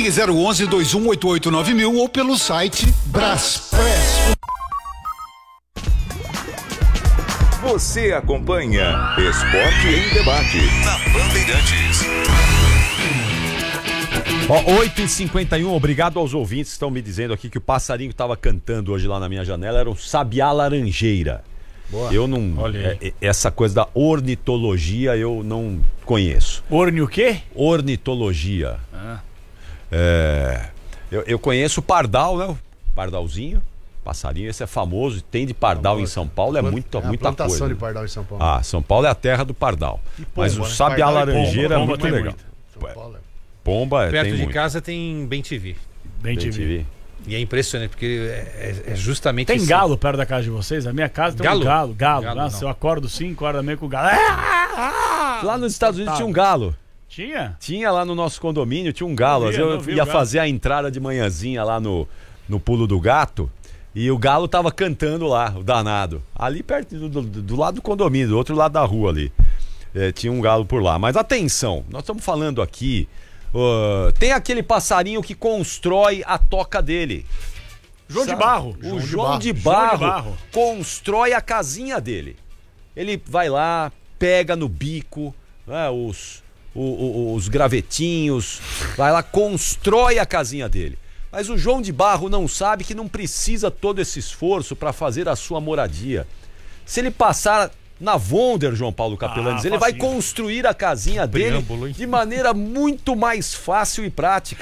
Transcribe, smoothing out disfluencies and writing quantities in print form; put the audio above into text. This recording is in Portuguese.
Ligue 011-2188-9000 ou pelo site Braspress. Você acompanha Esporte em Debate na Bandeirantes. 8h51, obrigado aos ouvintes que estão me dizendo aqui que o passarinho que estava cantando hoje lá na minha janela era um sabiá laranjeira. Boa. Eu não... essa coisa da ornitologia eu não conheço. Orne o quê? Ornitologia. Eu conheço o pardal, né? O pardalzinho, passarinho, esse é famoso. Tem de pardal em São Paulo, muita plantação coisa. de pardal em São Paulo. São Paulo é a terra do pardal. Mas o sabiá laranjeira é muito legal. São Paulo Pomba perto tem de muito. casa tem Bem TV. Bem TV. E é impressionante, porque é justamente Tem esse... galo perto da casa de vocês? Na minha casa tem um galo. Nossa, eu acordo 5 horas da manhã com o galo. Lá nos Estados Unidos tinha um galo. Tinha? Tinha lá no nosso condomínio, tinha um galo. Eu ia fazer a entrada de manhãzinha lá no Pulo do Gato e o galo tava cantando lá, o danado. Ali perto do lado do condomínio, do outro lado da rua ali. Tinha um galo por lá. Mas atenção, nós estamos falando aqui... tem aquele passarinho que constrói a toca dele. João de Barro. O João de Barro constrói a casinha dele. Ele vai lá, pega no bico, né, os gravetinhos, vai lá, constrói a casinha dele. Mas o João de Barro não sabe que não precisa todo esse esforço para fazer a sua moradia. Se ele passar na Wonder, João Paulo Capelanes, ele vai construir a casinha dele de maneira muito mais fácil e prática.